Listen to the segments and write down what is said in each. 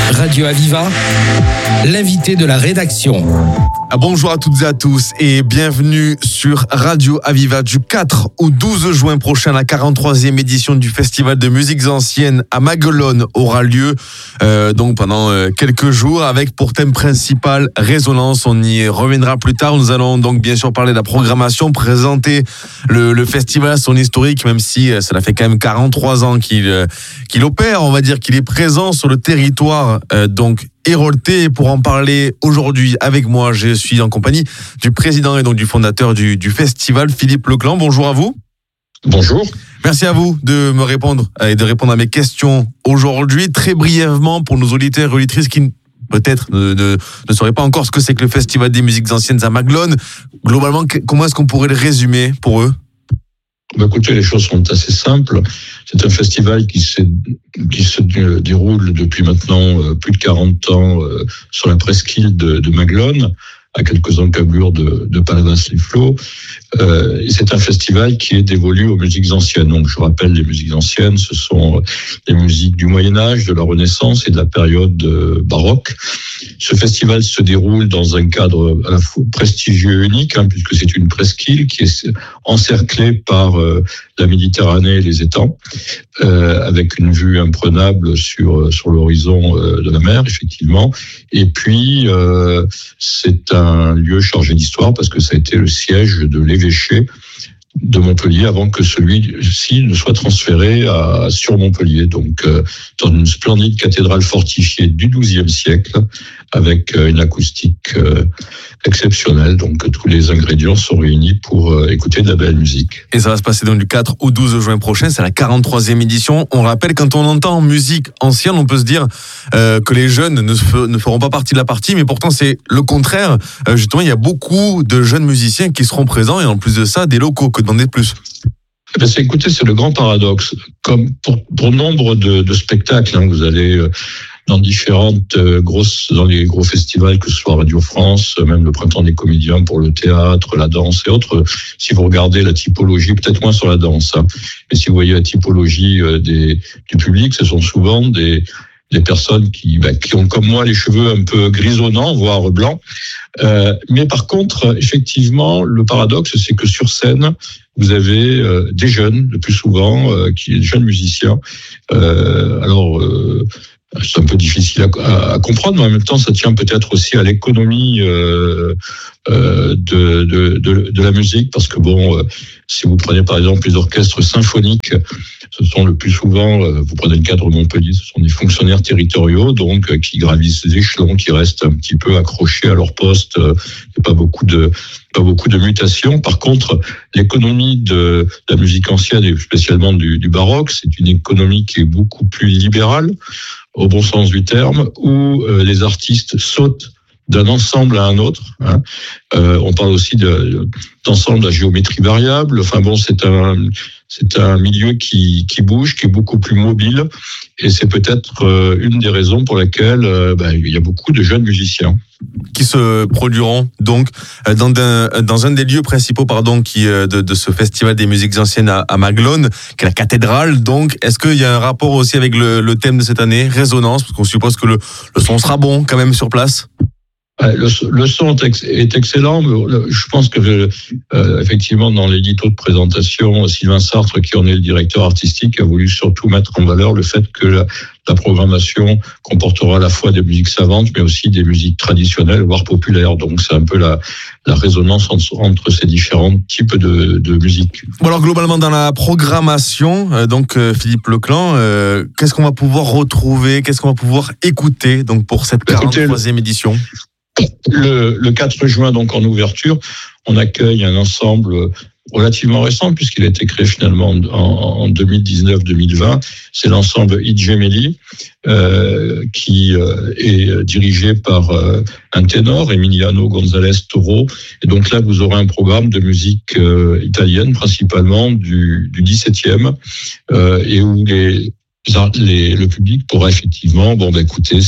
Radio Aviva, l'invité de la rédaction. Bonjour à toutes et à tous et bienvenue sur Radio Aviva. Du 4 au 12 juin prochain, la 43e édition du Festival de musiques anciennes à Maguelone aura lieu donc pendant quelques jours avec pour thème principal Résonance. On y reviendra plus tard. Nous allons donc bien sûr parler de la programmation, présenter le festival, son historique, même si cela fait quand même 43 ans qu'il opère, on va dire qu'il est présent sur le territoire donc héroltais. Pour en parler aujourd'hui avec moi, je suis en compagnie du président et donc du fondateur du festival, Philippe Leclan. Bonjour à vous. Bonjour. Merci à vous de me répondre et de répondre à mes questions aujourd'hui. Très brièvement, pour nos auditeurs et auditrices qui peut-être ne sauraient pas encore ce que c'est que le Festival des musiques anciennes à Maguelone, globalement, comment est-ce qu'on pourrait le résumer pour eux ? Écoutez, les choses sont assez simples. C'est un festival qui se déroule depuis maintenant plus de 40 ans sur la presqu'île de Maguelone, à quelques encablures de Palavas-les-Flots. Et c'est un festival qui est dévolu aux musiques anciennes. Donc, je rappelle, les musiques anciennes, ce sont les musiques du Moyen-Âge, de la Renaissance et de la période baroque. Ce festival se déroule dans un cadre à la fois prestigieux et unique, puisque c'est une presqu'île qui est encerclée par la Méditerranée et les étangs, avec une vue imprenable sur l'horizon de la mer, effectivement. Et puis, c'est un lieu chargé d'histoire parce que ça a été le siège de l'évêché de Montpellier avant que celui-ci ne soit transféré sur Montpellier. Donc, dans une splendide cathédrale fortifiée du XIIe siècle, avec une acoustique exceptionnelle. Donc, tous les ingrédients sont réunis pour écouter de la belle musique. Et ça va se passer donc du 4 au 12 juin prochain. C'est la 43e édition. On rappelle, quand on entend musique ancienne, on peut se dire que les jeunes ne feront pas partie de la partie, mais pourtant c'est le contraire. Justement, il y a beaucoup de jeunes musiciens qui seront présents et en plus de ça, des locaux. Que demander de plus ? Écoutez, c'est le grand paradoxe. Comme pour nombre de spectacles, vous allez dans dans les gros festivals, que ce soit Radio France, même le Printemps des comédiens pour le théâtre, la danse et autres. Si vous regardez la typologie, peut-être moins sur la danse, mais si vous voyez la typologie du public, ce sont souvent des personnes qui ont comme moi les cheveux un peu grisonnants, voire blancs. Mais par contre, effectivement, le paradoxe, c'est que sur scène, vous avez des jeunes, le plus souvent, des jeunes musiciens. C'est un peu difficile à comprendre, mais en même temps, ça tient peut-être aussi à l'économie de la musique, parce que si vous prenez par exemple les orchestres symphoniques, ce sont le plus souvent, vous prenez le cadre de Montpellier, ce sont des fonctionnaires territoriaux, donc qui gravissent les échelons, qui restent un petit peu accrochés à leur poste. Il n'y a pas beaucoup de mutations. Par contre, l'économie de la musique ancienne et spécialement du baroque, c'est une économie qui est beaucoup plus libérale, au bon sens du terme, où les artistes sautent d'un ensemble à un autre. On parle aussi d'ensemble à géométrie variable. C'est un milieu qui bouge, qui est beaucoup plus mobile, et c'est peut-être une des raisons pour laquelle il y a beaucoup de jeunes musiciens qui se produiront donc dans un des lieux principaux de ce festival des musiques anciennes à Maguelone, qui est la cathédrale. Donc, est-ce qu'il y a un rapport aussi avec le thème de cette année, Résonance, parce qu'on suppose que le son sera bon quand même sur place? Le son est excellent. Je pense que effectivement, dans l'édito de présentation, Sylvain Sartre, qui en est le directeur artistique, a voulu surtout mettre en valeur le fait que la programmation comportera à la fois des musiques savantes, mais aussi des musiques traditionnelles, voire populaires. Donc, c'est un peu la résonance entre ces différents types de musique. Alors, globalement, dans la programmation, Philippe Leclan, qu'est-ce qu'on va pouvoir retrouver, qu'est-ce qu'on va pouvoir écouter donc pour cette 43e édition ? Le 4 juin, donc en ouverture, on accueille un ensemble relativement récent, puisqu'il a été créé finalement en 2019-2020. C'est l'ensemble Idgemeli, qui est dirigé par un ténor, Emiliano González Toro. Et donc là, vous aurez un programme de musique italienne, principalement du 17e, et où le public pourra effectivement écouter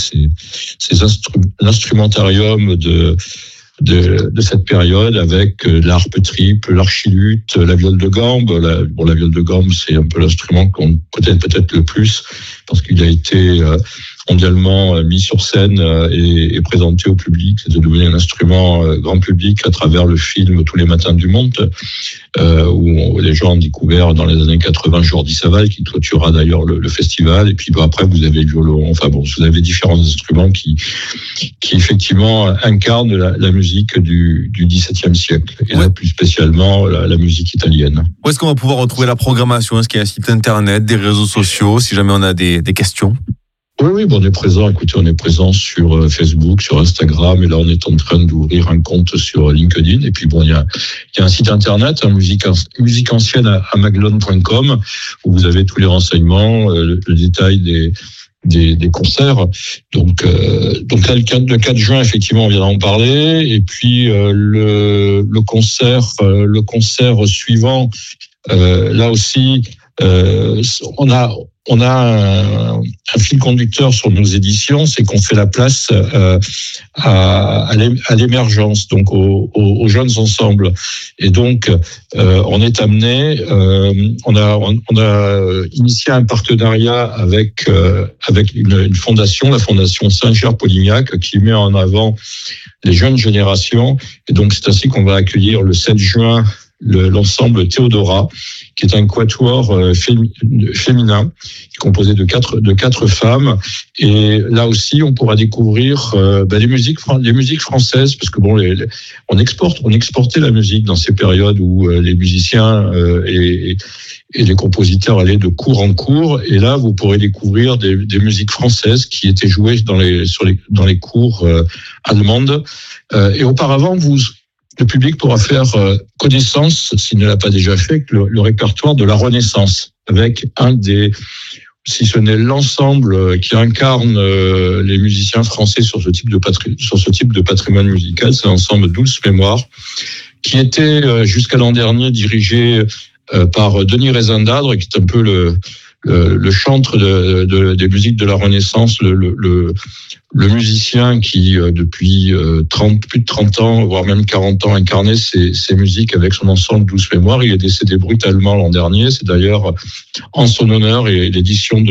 l'instrumentarium de cette période avec l'harpe triple, l'archiluth, la viole de gambe. La viole de gambe, c'est un peu l'instrument qu'on connaît peut-être le plus parce qu'il a été mondialement mis sur scène et présenté au public. C'est devenu un instrument grand public à travers le film Tous les matins du monde, où les gens ont découvert dans les années 80 Jordi Savall, qui clôturera d'ailleurs le festival. Et puis après, vous avez le violon. Enfin bon, vous avez différents instruments qui effectivement incarnent la musique du XVIIe siècle. Et là, plus spécialement, la musique italienne. Où est-ce qu'on va pouvoir retrouver la programmation? Est-ce qu'il y a un site internet, des réseaux sociaux, si jamais on a des questions? Oui, bon, on est présent sur Facebook, sur Instagram, et là on est en train d'ouvrir un compte sur LinkedIn. Et puis bon, il y a un site internet, musique ancienne à maglone.com, où vous avez tous les renseignements, le détail des concerts. Donc là, le 4 juin, effectivement, on vient d'en parler. Et puis le concert suivant, là aussi, on a un fil conducteur sur nos éditions, c'est qu'on fait la place à l'émergence, donc aux jeunes ensembles. Et donc, on est amené, on a initié un partenariat avec une fondation, la fondation Saint-Ger-Polignac, qui met en avant les jeunes générations. Et donc, c'est ainsi qu'on va accueillir le 7 juin l'ensemble Théodora, qui est un quatuor féminin composé de quatre femmes. Et là aussi, on pourra découvrir les musiques françaises, parce que bon, on exportait la musique dans ces périodes où les musiciens et les compositeurs allaient de cours en cours. Et là, vous pourrez découvrir des musiques françaises qui étaient jouées dans les cours allemandes. Et auparavant, le public pourra faire connaissance, s'il ne l'a pas déjà fait, avec le répertoire de la Renaissance, avec si ce n'est l'ensemble qui incarne les musiciens français sur ce type de patrimoine musical, c'est l'ensemble Douce Mémoire, qui était jusqu'à l'an dernier dirigé par Denis Rezendadre, qui est un peu le chantre des musiques de la Renaissance, le musicien qui, depuis plus de 30 ans, voire même 40 ans, incarnait ces musiques avec son ensemble Douce Mémoire. Il est décédé brutalement l'an dernier. C'est d'ailleurs en son honneur, et l'édition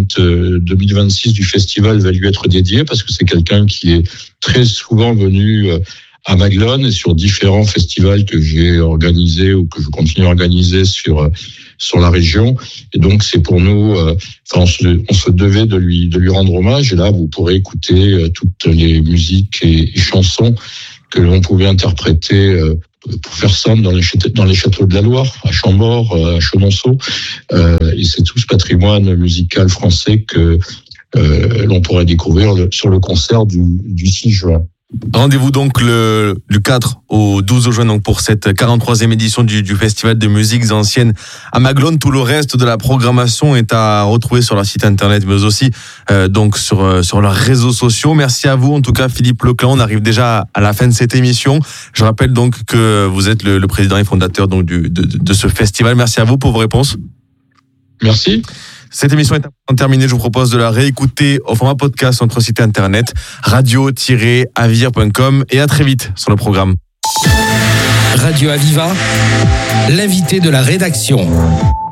2026 du festival va lui être dédiée, parce que c'est quelqu'un qui est très souvent venu à Maglone et sur différents festivals que j'ai organisés ou que je continue à organiser sur la région. Et donc, c'est pour nous, on se devait de lui rendre hommage. Et là, vous pourrez écouter toutes les musiques et chansons que l'on pouvait interpréter, pour faire simple, dans les châteaux de la Loire, à Chambord, à Chenonceau. Et c'est tout ce patrimoine musical français que l'on pourrait découvrir sur le concert du 6 juin. Rendez-vous donc du 4 au 12 juin donc pour cette 43e édition du Festival de musiques anciennes à Maglone. Tout le reste de la programmation est à retrouver sur leur site internet, mais aussi donc sur leurs réseaux sociaux. Merci à vous en tout cas, Philippe Leclan. On arrive déjà à la fin de cette émission. Je rappelle donc que vous êtes le président et fondateur donc de ce festival. Merci à vous pour vos réponses. Merci. Cette émission est terminée. Je vous propose de la réécouter au format podcast sur notre site internet radio-avir.com, et à très vite sur le programme. Radio Aviva, l'invité de la rédaction.